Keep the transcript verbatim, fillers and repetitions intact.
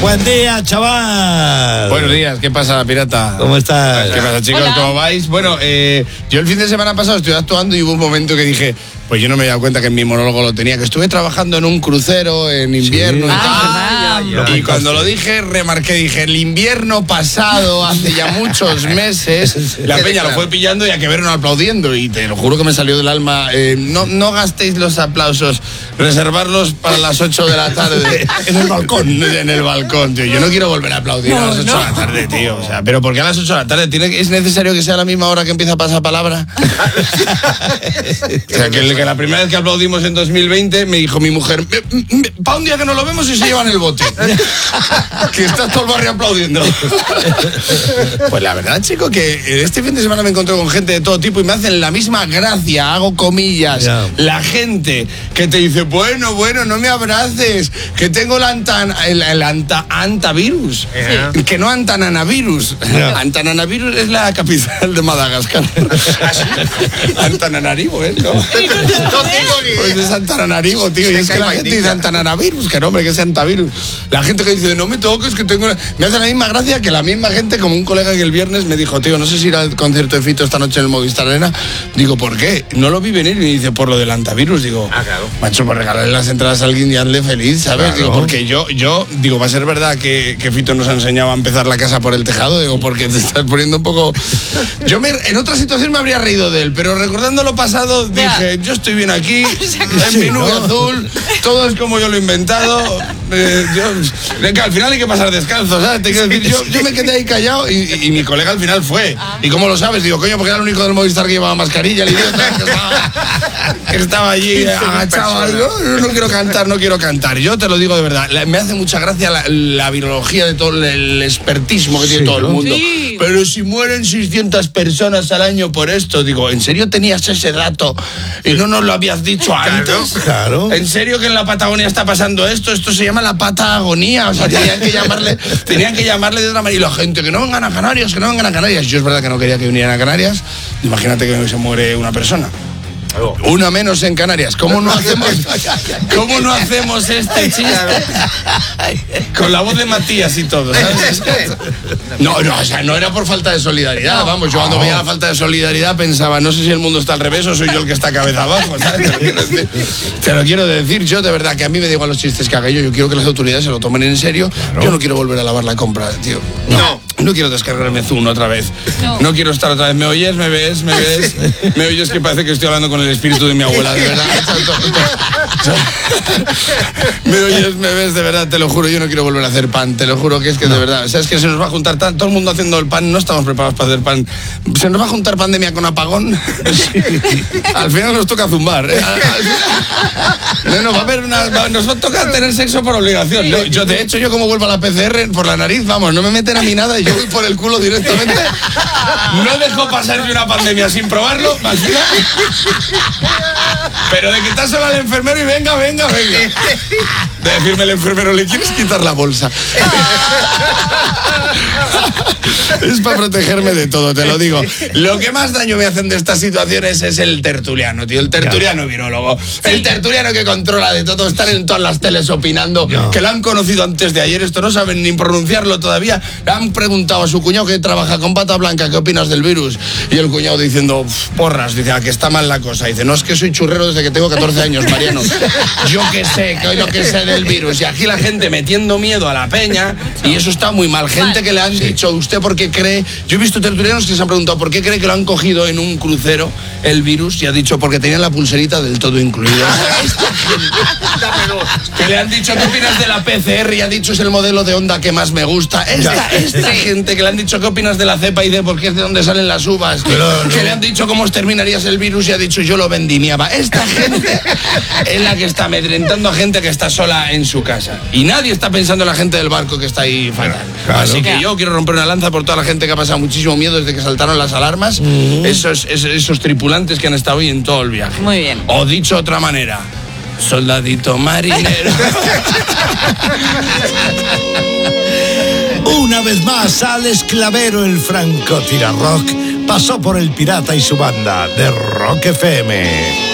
Buen día, chaval. Buenos días, ¿qué pasa, pirata? ¿Cómo estás? ¿Qué pasa, chicos? Hola. ¿Cómo vais? Bueno, eh, yo el fin de semana pasado estuve actuando y hubo un momento que dije, pues yo no me había dado cuenta que en mi monólogo lo tenía, que estuve trabajando en un crucero en invierno Sí. y tal. Ah, ya. Y cuando lo dije, remarqué, dije, el invierno pasado, hace ya muchos meses, la peña lo fue pillando y a que vernos aplaudiendo. Y te lo juro que me salió del alma. Eh, no, no gastéis los aplausos, reservarlos para las ocho de la tarde. En el balcón. En el balcón, tío. Yo no quiero volver a aplaudir a las ocho de la tarde, tío. O sea, pero ¿por qué a las ocho de la tarde? ¿Tiene, ¿Es necesario que sea la misma hora que empieza a pasar palabra? O sea, que, el- que la primera vez que aplaudimos en dos mil veinte me dijo mi mujer, para un día que no lo vemos y se llevan el bote. Que está todo el barrio aplaudiendo. Pues la verdad, chico, que este fin de semana me encontré con gente de todo tipo y me hacen la misma gracia, hago comillas. Ya. La gente que te dice, bueno, bueno, no me abraces, que tengo el, antan, el, el anta, antavirus, Sí. que no antananavirus. Ya. Antananavirus es la capital de Madagascar. Antananarivo, ¿eh? ¿No? Pues es Antananarivo, tío. Y es que la gente dice Antananavirus, que no, hombre, que es antavirus. La gente que dice, no me toques, que tengo... una-". Me hace la misma gracia que la misma gente, como un colega que el viernes me dijo, tío, no sé si ir al concierto de Fito esta noche en el Movistar Arena. Digo, ¿por qué? No lo vi venir y me dice, por lo del antavirus. Digo, Ah, claro. macho, por regalarle las entradas a alguien y hazle feliz, ¿sabes? Claro. Digo, porque yo, yo, digo, va a ser verdad que, que Fito nos ha enseñado a empezar la casa por el tejado. Digo, porque te estás poniendo un poco... Yo me, en otra situación me habría reído de él, pero recordando lo pasado, Ya. dije, yo estoy bien aquí, en Sí, mi nube ¿no? azul, todo es como yo lo he inventado. Eh, yo- de que al final hay que pasar descalzo, ¿sabes? Te quiero decir, yo, yo me quedé ahí callado y, y- y mi colega al final fue. ¿Y cómo lo sabes? Digo, coño, porque era el único del Movistar que llevaba mascarilla, el idiota, que estaba, que estaba allí agachado. Digo, no, no quiero cantar, no quiero cantar. Yo te lo digo de verdad, la- me hace mucha gracia la, la virología de todo el, el expertismo que tiene Sí, todo el ¿no? mundo. Sí. Pero si mueren seiscientas personas al año por esto, digo, ¿en serio tenías ese dato y no nos lo habías dicho antes? Claro. ¿En serio que en la Patagonia está pasando esto? Esto se llama la patagonía. O sea, tenían que llamarle, tenían que llamarle de otra manera. Y la gente, que no vengan a Canarias, que no vengan a Canarias. Yo es verdad que no quería que vinieran a Canarias. Imagínate que se muere una persona. Una menos en Canarias. ¿Cómo no hacemos, cómo no hacemos este chiste? Con la voz de Matías y todo, ¿sabes? No, no, o sea, no era por falta de solidaridad. Vamos, yo cuando veía la falta de solidaridad pensaba, no sé si el mundo está al revés o soy yo el que está cabeza abajo, ¿sabes? Te lo quiero decir, te lo quiero decir yo, de verdad, que a mí me da igual los chistes que haga yo. Yo quiero que las autoridades se lo tomen en serio. Yo no quiero volver a lavar la compra, tío. No. No quiero descargarme Zoom otra vez. No. No quiero estar otra vez. ¿Me oyes? ¿Me ves? ¿Me ves? ¿Me oyes? Que parece que estoy hablando con el espíritu de mi abuela, de verdad. ¿Me oyes? ¿Me ves? De verdad, te lo juro. Yo no quiero volver a hacer pan. Te lo juro que es que de verdad. ¿Sabes que se nos va a juntar tan- todo el mundo haciendo el pan? No estamos preparados para hacer pan. Se nos va a juntar pandemia con apagón. Al final nos toca zumbar. ¿eh? Al- al- No, no, va a haber una, va- nos va a tocar tener sexo por obligación. No, yo, de hecho, yo como vuelvo a la P C R por la nariz, vamos, no me meten a mí nada y yo voy por el culo directamente. No dejo pasar ni una pandemia sin probarlo, al final. Pero de quitárselo al enfermero y venga, venga, venga. De decirme al enfermero, ¿le quieres quitar la bolsa? Es para protegerme de todo, te lo digo. Lo que más daño me hacen de estas situaciones es el tertuliano, tío. El tertuliano virólogo. El tertuliano que controla de todo. Están en todas las teles opinando. Ya. Que lo han conocido antes de ayer. Esto no saben ni pronunciarlo todavía. Le han preguntado a su cuñado que trabaja con pata blanca, ¿qué opinas del virus? Y el cuñado diciendo, "Uf, porras, dice, a que está mal la cosa. Dice, no, es que soy churrero desde que tengo catorce años, Mariano. Yo que sé, que hoy lo que sé del virus. Y aquí la gente metiendo miedo a la peña. Y eso está muy mal. Gente que le han dicho, ¿usted por qué cree? Yo he visto tertulianos que se han preguntado, ¿por qué cree que lo han cogido en un crucero el virus? Y ha dicho, porque tenían la pulserita del todo incluida. Que le han dicho, ¿qué opinas de la P C R? Y ha dicho, es el modelo de Honda que más me gusta. Esta, esta gente que le han dicho, ¿qué opinas de la cepa y de porque es de donde salen las uvas? Claro. Que le han dicho, ¿cómo terminarías el virus? Y ha dicho, yo lo vendimiaba. Esta gente es la que está amedrentando a gente que está sola en su casa. Y nadie está pensando en la gente del barco que está ahí fatal. Claro. Así que yo quiero romper una lanza por toda la gente que ha pasado muchísimo miedo desde que saltaron las alarmas. esos, esos, esos tripulantes que han estado hoy en todo el viaje. Muy bien. O dicho de otra manera, soldadito marinero. Una vez más, Alex Clavero, el francotirador rock, pasó por el pirata y su banda de Rock F M.